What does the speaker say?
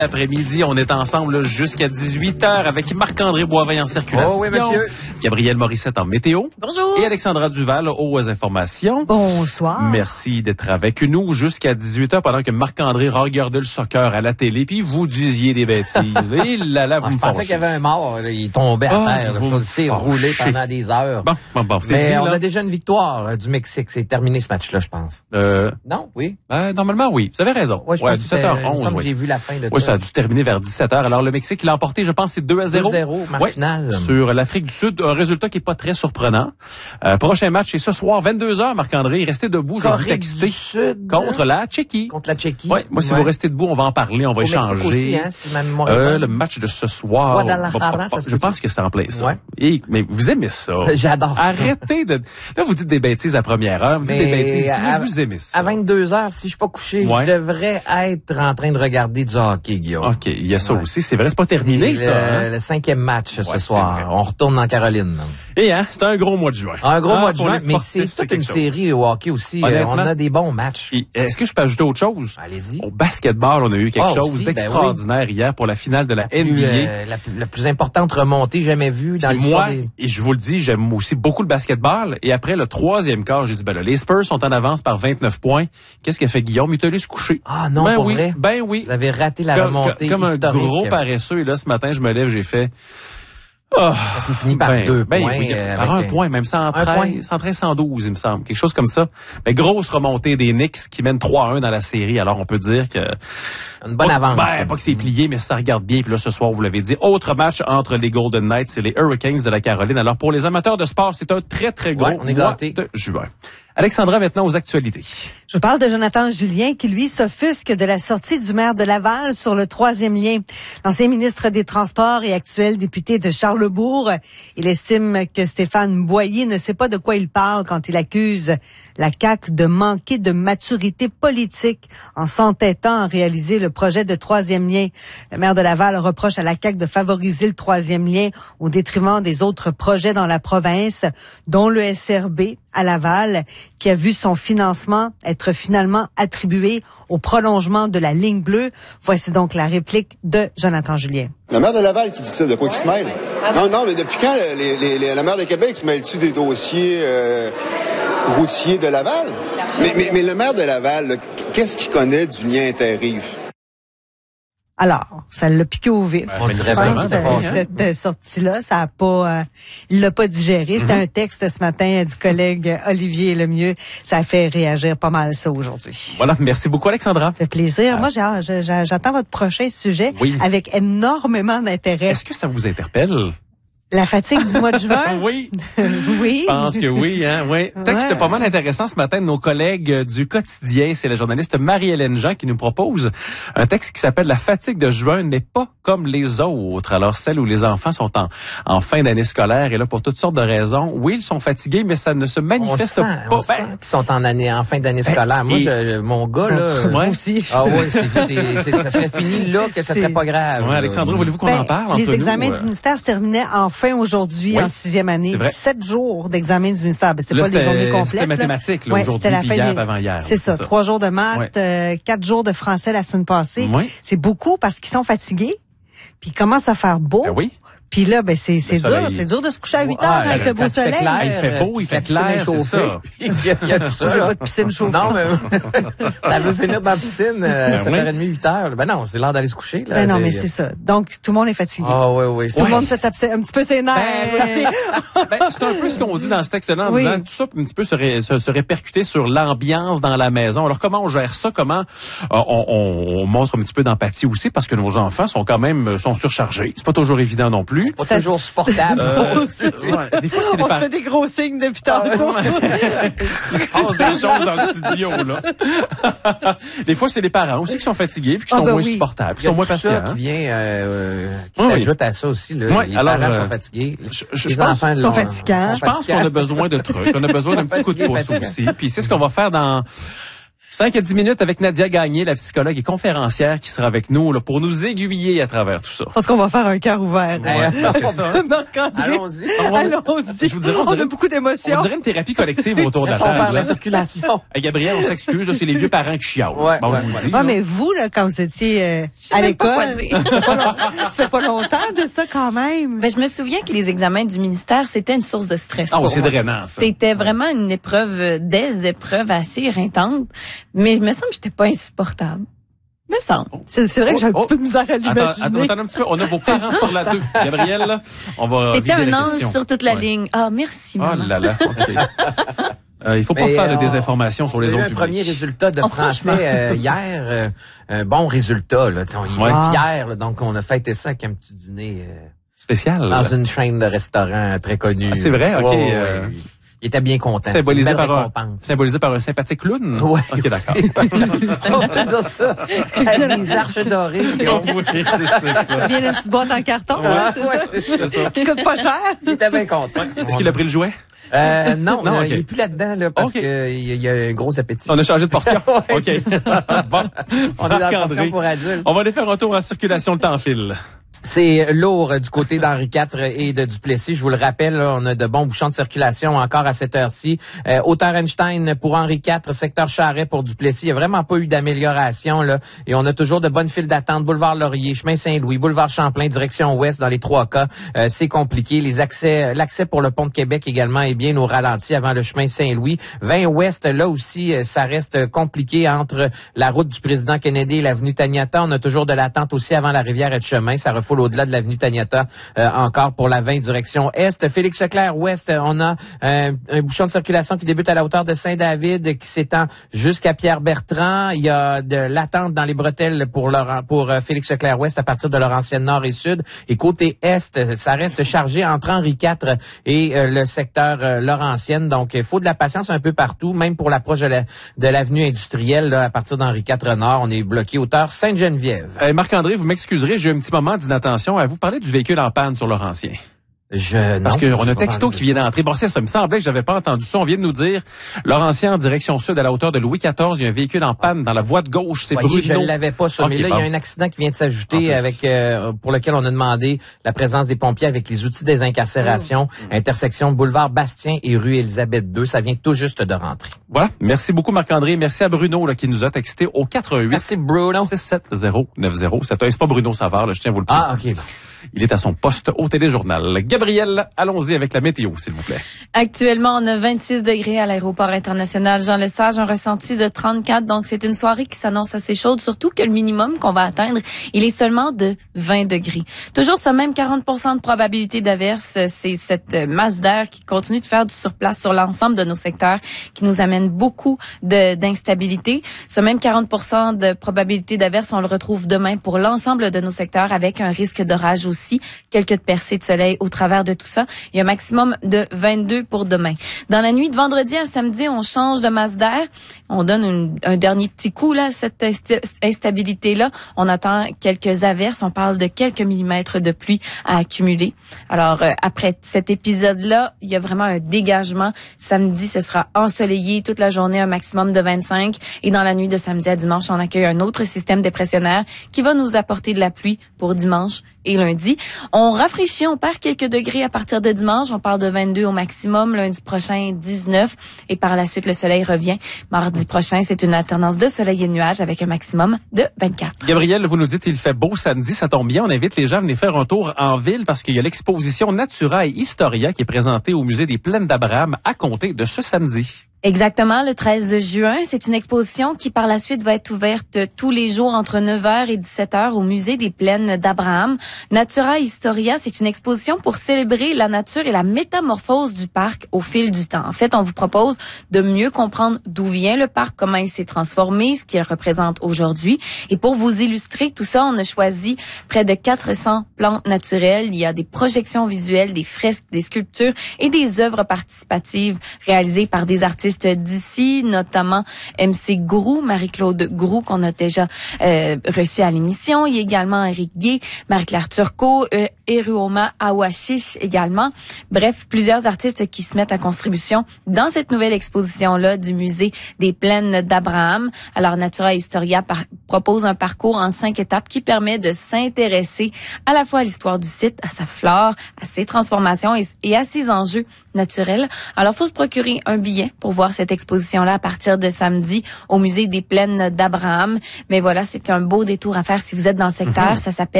Après-midi, on est ensemble là, jusqu'à 18h avec Marc-André Boivin en circulation. Oh oui, monsieur. Gabriel Morissette en météo. Bonjour. Et Alexandra Duval aux informations. Bonsoir. Merci d'être avec nous jusqu'à 18h pendant que Marc-André regardait le soccer à la télé puis vous disiez des bêtises. Et là, vous me Je pensais qu'il y avait un mort. Il tombait à terre. vous Je sais, me roulé fâchez. pendant des heures. Bon, c'est Mais dit, on là. a déjà une victoire du Mexique. C'est terminé ce match-là, je pense. Non? Oui? Normalement, oui. Vous avez raison. Ouais, je pense que c'était- il me 17h11. semble que Oui. j'ai vu la fin de Oui, ça a dû terminer vers 17h. Alors, le Mexique l'a emporté, je pense, c'est 2-0. 2-0, match Ouais, final. sur l'Afrique du Sud. Un résultat qui est pas très surprenant. Prochain match, c'est ce soir, 22h, Marc-André. Restez debout, je vais vous Corée du texter. Sud. Contre la Tchéquie. Contre la Tchéquie. Oui, moi, si vous restez debout, on va en parler, on va Au Mexique échanger. aussi, hein, si ma mémoire est bonne. Le match de ce soir. Guadalajara, ça se je peut-tu? pense que c'est en plein ça. Ouais. Mais vous aimez ça. J'adore ça. Arrêtez de... Là, vous dites des bêtises à première heure. Vous dites des bêtises. Mais vous aimez ça. À 22h, si je suis pas couché, Ouais. je devrais être en train de regarder du hockey, Guillaume. OK, il y a ça Ouais. aussi. C'est vrai, c'est pas terminé, C'est ça. Hein? le 5e match ce c'est soir. vrai. On retourne en Caroline. Et c'est un gros mois de juin. Un gros mois de pour juin, les mais sportifs, c'est toute quelque une chose. série au hockey aussi. Honnêtement, On a des bons matchs. Puis, est-ce que je peux ajouter autre chose? Allez-y. Au basketball, on a eu quelque Ah, chose aussi, d'extraordinaire hier pour la finale de la NBA. La plus importante remontée jamais vue dans Puis l'histoire moi, des... et je vous le dis, j'aime aussi beaucoup le basketball. Et après le troisième quart, j'ai dit, là, les Spurs sont en avance par 29 points. Qu'est-ce qu'a fait Guillaume? Il te laisse coucher. Ah non, Ben pour oui, vrai? ben oui. Vous avez raté la remontée Comme un historique. gros paresseux. Et là, ce matin, je me lève, j'ai fait... Oh, Ça s'est fini par 2 points. Oui, par un point, même 113, 112, il me semble. Quelque chose comme ça. Mais grosse remontée des Knicks qui mènent 3-1 dans la série. Alors, on peut dire que... Une bonne avance. Pas que c'est plié, mais ça regarde bien. Puis là, ce soir, vous l'avez dit, autre match entre les Golden Knights et les Hurricanes de la Caroline. Alors, pour les amateurs de sport, c'est un très, très gros on est mois gâtés. de juin. Alexandra, maintenant aux actualités. Je parle de Jonathan Julien qui, lui, s'offusque de la sortie du maire de Laval sur le 3e lien. L'ancien ministre des Transports et actuel député de Charlesbourg, il estime que Stéphane Boyer ne sait pas de quoi il parle quand il accuse la CAQ de manquer de maturité politique en s'entêtant à réaliser le projet de 3e lien. Le maire de Laval reproche à la CAQ de favoriser le 3e lien au détriment des autres projets dans la province, dont le SRB à Laval, qui a vu son financement être finalement attribué au prolongement de la ligne bleue. Voici donc la réplique de Jonathan Julien. Le maire de Laval qui dit ça, de quoi qu'il se mêle? Non, mais depuis quand la maire de Québec se mêle-tu des dossiers routiers de Laval? Mais le maire de Laval, là, qu'est-ce qu'il connaît du lien inter-rive? Alors, ça l'a piqué au vif. On dirait Je pense, vraiment, cette sortie-là, ça a pas, il l'a pas digéré. C'était un texte ce matin du collègue Olivier Lemieux. Ça a fait réagir pas mal ça aujourd'hui. Voilà, merci beaucoup, Alexandra. Ça fait plaisir. Moi, j'attends votre prochain sujet avec énormément d'intérêt. Est-ce que ça vous interpelle? La fatigue du mois de juin? Oui. Oui. Je pense que oui, hein, oui. Texte Ouais. pas mal intéressant ce matin de nos collègues du quotidien. C'est la journaliste Marie-Hélène Jean qui nous propose un texte qui s'appelle La fatigue de juin n'est pas comme les autres. Alors, celle où les enfants sont en fin d'année scolaire et là pour toutes sortes de raisons. Oui, ils sont fatigués, mais ça ne se manifeste pas. On sent qu'ils sont en fin d'année scolaire. Moi, mon gars, là... Moi aussi. Ah oui, ça serait fini là que ça serait pas grave. Ouais, Alexandra, voulez-vous qu'on en parle entre les nous? examens du ministère se terminaient enfin aujourd'hui Oui, en 6e année. c'est vrai. 7 jours d'examen du ministère. Ben, c'est Là, pas les journées complètes. C'était mathématiques, là, Ouais, aujourd'hui, c'était la puis fin hier, des- avant-hier. C'est ça, 3 jours de maths, 4 jours de français la semaine passée. Oui. C'est beaucoup parce qu'ils sont fatigués. Puis il commence à faire beau. Ben oui. Puis là, ben c'est dur. soleil. C'est dur de se coucher à 8 heures Ah, avec le beau quand il fait soleil. clair, Il fait beau, il fait la piscine clair, est c'est chauffée, ça. puis il y a tout ça. Moi, j'ai là. pas de piscine chauffée. Non, mais ça veut finir dans la piscine, 7h30, 8h. Ben non, c'est l'heure d'aller se coucher. Là. Ben non, mais c'est ça. Donc, tout le monde est fatigué. Ah oui. Tout le monde se tape un petit peu ses nerfs. C'est un peu ce qu'on dit dans ce texte-là, en Oui. disant tout ça peut un petit peu se répercuter sur l'ambiance dans la maison. Alors, comment on gère ça? Comment on montre un petit peu d'empathie aussi? Parce que nos enfants sont quand même sont surchargés. C'est pas toujours évident non plus. Pas toujours supportable. Des fois, c'est les On se parents. fait des gros signes depuis tantôt. Il se passe des choses dans le studio, là. Des fois, c'est les parents aussi qui sont fatigués puis qui sont ben moins oui. supportables, qui Il y a sont moins tout ça patients. qui vient, qui Oui. s'ajoute à ça aussi. Là. Oui, Les alors, parents sont fatigués. je Les pense enfants sont fatigants. Je pense qu'on a besoin de trucs. On a besoin d'un petit coup de pouce Fatiguant. aussi. Puis c'est ce qu'on va faire dans 5 à 10 minutes avec Nadia Gagné, la psychologue et conférencière qui sera avec nous là, pour nous aiguiller à travers tout ça. Parce qu'on va faire un cœur ouvert. C'est ça. Allons-y. Allons-y. Je vous dirais, on a beaucoup d'émotions. On dirait une thérapie collective autour de la On va faire table. la circulation. Hey, Gabriel, on s'excuse, là, c'est les vieux parents qui chialent. Ouais, bon, ouais, je vous le dis. Ah, mais vous, là, quand vous étiez à l'école, ça fait pas longtemps de ça quand même. Ben, je me souviens que les examens du ministère, c'était une source de stress. Oh, pour c'est moi. drainant, ça. C'était vraiment une épreuve, des épreuves assez éreintantes. Mais il me semble que j'étais pas insupportable. Me semble. C'est vrai que j'ai un petit peu de misère à l'imaginer. Attends un petit peu, on a vos parents sur la 2. Gabriel, là, on va C'était vider un la ange question. sur toute la Ouais. ligne. Ah, merci, Oh maman. là là, OK. Il faut pas Mais, faire de désinformation sur les on a eu autres un premier publics. résultat de Oh, français hier. Un bon résultat. Là. On est Ouais. fiers. Là, donc, on a fêté ça avec un petit dîner Spécial. dans une chaîne de restaurants très connue. Ah, c'est vrai? OK. Ouais. Il était bien content. Symbolisé par, récompense. un sympathique clown? Ouais, OK, d'accord. On peut dire ça. Avec des arches dorées. Oui, c'est ça. Bien une petite boîte en carton, hein, c'est ça? c'est ça. Qui coûte pas cher. Il était bien content. Est-ce qu'il a pris le jouet? Non, Non, ok. il est plus là-dedans là, parce Ok. que il y a un gros appétit. On a changé de portion. Ouais, OK. c'est Bon. On est dans la Marc-André, portion pour adultes. on va aller faire un tour en circulation, le temps file. C'est lourd du côté d'Henri IV et de Duplessis. Je vous le rappelle, là, on a de bons bouchons de circulation encore à cette heure-ci. Hauteur Einstein pour Henri IV, secteur Charret pour Duplessis. Il n'y a vraiment pas eu d'amélioration là, et on a toujours de bonnes files d'attente. Boulevard Laurier, chemin Saint-Louis, boulevard Champlain, direction ouest dans les 3 cas. C'est compliqué. L'accès pour le pont de Québec également est bien au ralenti avant le chemin Saint-Louis. 20 ouest, là aussi, ça reste compliqué entre la route du président Kennedy et l'avenue Taniata. On a toujours de l'attente aussi avant la rivière Etchemin. Ça refoule au-delà de l'avenue Taniata, encore pour la 20 direction est. Félix Leclerc ouest, on a un bouchon de circulation qui débute à la hauteur de Saint-David, qui s'étend jusqu'à Pierre-Bertrand. Il y a de l'attente dans les bretelles pour Félix Leclerc ouest à partir de Laurentienne nord et sud. Et côté est, ça reste chargé entre Henri IV et le secteur Laurentienne. Donc, il faut de la patience un peu partout, même pour l'approche de l'avenue industrielle, là, à partir d'Henri IV nord. On est bloqué hauteur Sainte-Geneviève. Marc-André, vous m'excuserez, j'ai eu un petit moment d'inattention. À vous parler du véhicule en panne sur Laurentien. Parce qu'on a un texto qui vient d'entrer. Bon, ça me semblait que j'avais pas entendu ça. On vient de nous dire, Laurentien en direction sud à la hauteur de Louis XIV, il y a un véhicule en panne dans la voie de gauche. C'est Bruno. Je l'avais pas ça, mais là, il y a un accident qui vient de s'ajouter avec pour lequel on a demandé la présence des pompiers avec les outils des incarcérations. Intersection boulevard Bastien et rue Élisabeth II. Ça vient tout juste de rentrer. Voilà. Merci beaucoup, Marc-André. Merci à Bruno là, qui nous a texté au 88. Merci, Bruno. 67090. C'est pas Bruno Savard, là, je tiens à vous le préciser. OK. Il est à son poste au téléjournal. Gabriel, allons-y avec la météo, s'il vous plaît. Actuellement, on a 26 degrés à l'aéroport international Jean-Lesage, un ressenti de 34. Donc, c'est une soirée qui s'annonce assez chaude, surtout que le minimum qu'on va atteindre, il est seulement de 20 degrés. Toujours ce même 40% de probabilité d'averse. C'est cette masse d'air qui continue de faire du surplace sur l'ensemble de nos secteurs, qui nous amène beaucoup d'instabilité. Ce même 40% de probabilité d'averse, on le retrouve demain pour l'ensemble de nos secteurs avec un risque d'orage aussi, quelques percées de soleil au travers de tout ça. Il y a un maximum de 22 pour demain. Dans la nuit de vendredi à samedi, on change de masse d'air. On donne un dernier petit coup là, cette instabilité-là. On attend quelques averses. On parle de quelques millimètres de pluie à accumuler. Alors, après cet épisode-là, il y a vraiment un dégagement. Samedi, ce sera ensoleillé toute la journée, un maximum de 25. Et dans la nuit de samedi à dimanche, on accueille un autre système dépressionnaire qui va nous apporter de la pluie pour dimanche et lundi. On rafraîchit, on perd quelques degrés à partir de dimanche. On part de 22 au maximum. Lundi prochain, 19. Et par la suite, le soleil revient. Mardi prochain, c'est une alternance de soleil et de nuages avec un maximum de 24. Gabriel, vous nous dites qu'il fait beau samedi. Ça tombe bien. On invite les gens à venir faire un tour en ville parce qu'il y a l'exposition Natura et Historia qui est présentée au musée des Plaines d'Abraham à compter de ce samedi. Exactement, le 13 juin. C'est une exposition qui, par la suite, va être ouverte tous les jours entre 9h et 17h au musée des Plaines d'Abraham. Natura Historia, c'est une exposition pour célébrer la nature et la métamorphose du parc au fil du temps. En fait, on vous propose de mieux comprendre d'où vient le parc, comment il s'est transformé, ce qu'il représente aujourd'hui. Et pour vous illustrer tout ça, on a choisi près de 400 plantes naturelles. Il y a des projections visuelles, des fresques, des sculptures et des œuvres participatives réalisées par des artistes artistes d'ici, notamment MC Grou, Marie-Claude Grou, qu'on a déjà reçu à l'émission. Il y a également Eric Gay, Marie-Claire Turcot, Eruoma Awashish également. Bref, plusieurs artistes qui se mettent à contribution dans cette nouvelle exposition-là du musée des Plaines d'Abraham. Alors, Natura Historia propose un parcours en 5 étapes qui permet de s'intéresser à la fois à l'histoire du site, à sa flore, à ses transformations et à ses enjeux naturels. Alors, faut se procurer un billet pour voir cette exposition-là à partir de samedi au musée des Plaines d'Abraham. Mais voilà, c'est un beau détour à faire si vous êtes dans le secteur. Ça s'appelle